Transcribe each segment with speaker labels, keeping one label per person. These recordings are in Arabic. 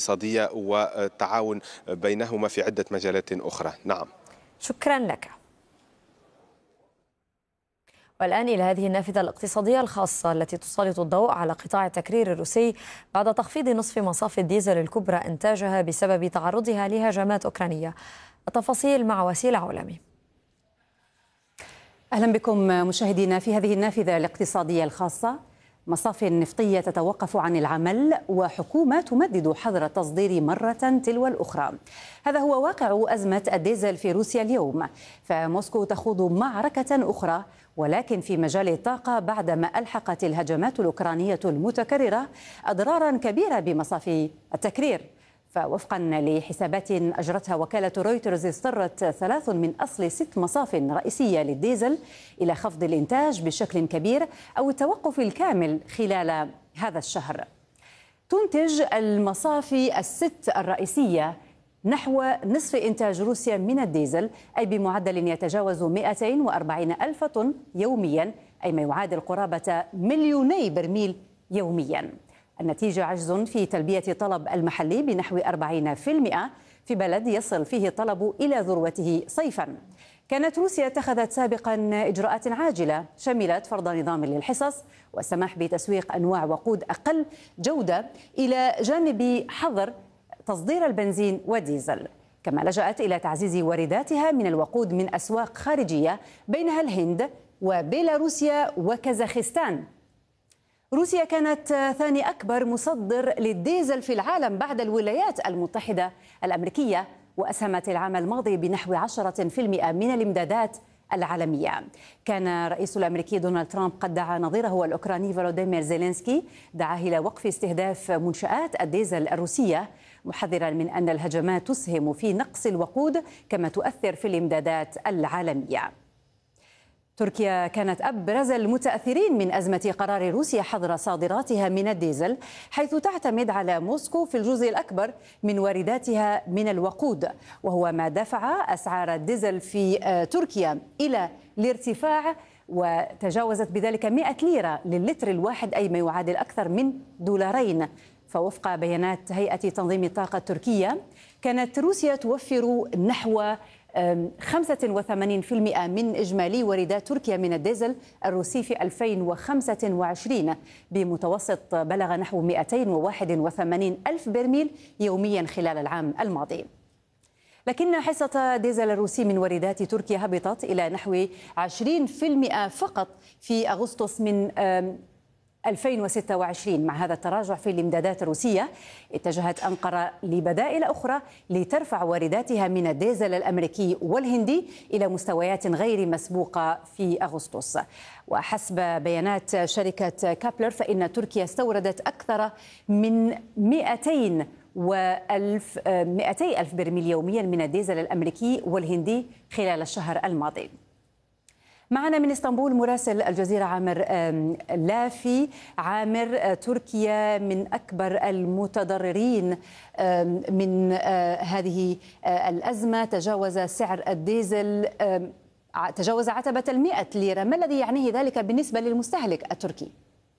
Speaker 1: الاقتصادية والتعاون بينهما في عدة مجالات أخرى. نعم،
Speaker 2: شكرا لك. والآن إلى هذه النافذة الاقتصادية الخاصة التي تسلط الضوء على قطاع التكرير الروسي بعد تخفيض نصف مصافي الديزل الكبرى إنتاجها بسبب تعرضها لهجمات أوكرانية. التفاصيل مع وسيل عولمي.
Speaker 3: أهلا بكم مشاهدينا في هذه النافذة الاقتصادية الخاصة. مصافٍ نفطية تتوقف عن العمل وحكومة تمدد حظر التصدير مرة تلو الأخرى. هذا هو واقع أزمة الديزل في روسيا اليوم، فموسكو تخوض معركة أخرى ولكن في مجال الطاقة بعدما ألحقت الهجمات الأوكرانية المتكررة أضرارا كبيرة بمصافي التكرير. فوفقا لحسابات أجرتها وكالة رويترز اضطرت 3 من أصل 6 مصاف رئيسية للديزل إلى خفض الإنتاج بشكل كبير أو التوقف الكامل خلال هذا الشهر. تنتج المصافي ال6 الرئيسية نحو نصف إنتاج روسيا من الديزل، أي بمعدل يتجاوز 240 ألف طن يوميا، أي ما يعادل قرابة 2,000,000 برميل يوميا. النتيجة عجز في تلبية الطلب المحلي بنحو 40% في بلد يصل فيه الطلب إلى ذروته صيفا. كانت روسيا اتخذت سابقا إجراءات عاجلة شملت فرض نظام للحصص والسماح بتسويق أنواع وقود أقل جودة إلى جانب حظر تصدير البنزين والديزل، كما لجأت إلى تعزيز وارداتها من الوقود من أسواق خارجية بينها الهند وبيلاروسيا وكازاخستان. روسيا كانت ثاني أكبر مصدر للديزل في العالم بعد الولايات المتحدة الأمريكية، وأسهمت العام الماضي بنحو 10% من الإمدادات العالمية. كان الرئيس الأمريكي دونالد ترامب قد دعا نظيره الأوكراني فولوديمير زيلينسكي إلى وقف استهداف منشآت الديزل الروسية، محذرا من أن الهجمات تسهم في نقص الوقود كما تؤثر في الإمدادات العالمية. تركيا كانت أبرز المتأثرين من أزمة قرار روسيا حظر صادراتها من الديزل، حيث تعتمد على موسكو في الجزء الأكبر من وارداتها من الوقود، وهو ما دفع أسعار الديزل في تركيا إلى الارتفاع، وتجاوزت بذلك 100 ليرة للتر الواحد، أي ما يعادل أكثر من $2. فوفق بيانات هيئة تنظيم الطاقة التركية، كانت روسيا توفر نحو 85% من إجمالي واردات تركيا من الديزل الروسي في 2025 بمتوسط بلغ نحو 281 ألف برميل يوميا خلال العام الماضي. لكن حصة ديزل الروسي من واردات تركيا هبطت إلى نحو 20% فقط في أغسطس من 2026. مع هذا التراجع في الإمدادات الروسية، اتجهت أنقرة لبدائل أخرى لترفع وارداتها من الديزل الأمريكي والهندي إلى مستويات غير مسبوقة في أغسطس. وحسب بيانات شركة كابلر، فإن تركيا استوردت أكثر من 200 ألف برميل يوميا من الديزل الأمريكي والهندي خلال الشهر الماضي. معنا من اسطنبول مراسل الجزيرة عامر لافي. عامر، تركيا من أكبر المتضررين من هذه الأزمة، تجاوز سعر الديزل تجاوز عتبة 100 ليرة، ما الذي يعنيه ذلك بالنسبة للمستهلك التركي؟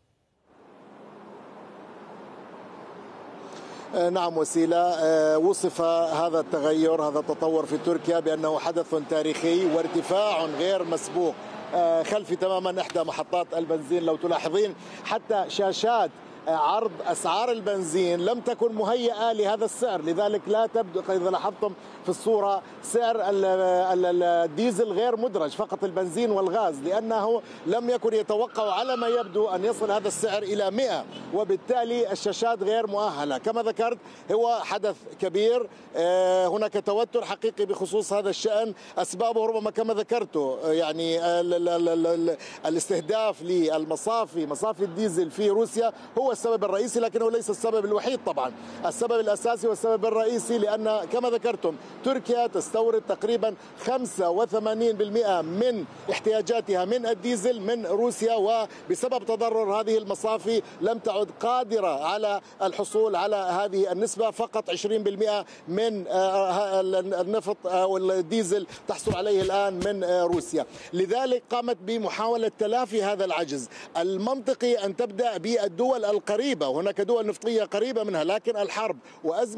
Speaker 4: نعم وسيلة، وصف هذا التغير، هذا التطور في تركيا بأنه حدث تاريخي وارتفاع غير مسبوق. خلفي تماما إحدى محطات البنزين لو تلاحظين حتى شاشات عرض أسعار البنزين لم تكن مهيئة لهذا السعر، لذلك لا تبدو إذا لاحظتم في الصورة سعر الديزل غير مدرج، فقط البنزين والغاز، لأنه لم يكن يتوقع على ما يبدو أن يصل هذا السعر إلى 100، وبالتالي الشاشات غير مؤهلة. كما ذكرت هو حدث كبير، هناك توتر حقيقي بخصوص هذا الشأن، أسبابه ربما كما ذكرته يعني الاستهداف للمصافي، مصافي الديزل في روسيا هو السبب الرئيسي، لكنه ليس السبب الوحيد طبعا. السبب الأساسي والسبب الرئيسي لأن كما ذكرتم تركيا تستورد تقريبا 85% من احتياجاتها من الديزل من روسيا، وبسبب تضرر هذه المصافي لم تعد قادرة على الحصول على هذه النسبة. فقط 20% من النفط أو الديزل تحصل عليه الآن من روسيا، لذلك قامت بمحاولة تلافي هذا العجز. المنطقي أن تبدأ بالدول القريبة، هناك دول نفطية قريبة منها، لكن الحرب وأزمة